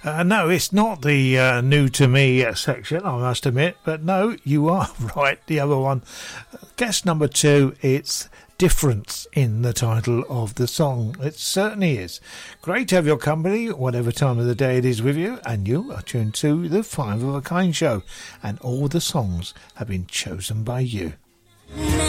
No, it's not the new to me section, I must admit. But no, you are right. The other one. Guess number 2, it's difference in the title of the song. It certainly is. Great to have your company, whatever time of the day it is with you. And you are tuned to the 5 of a Kind show. And all the songs have been chosen by you.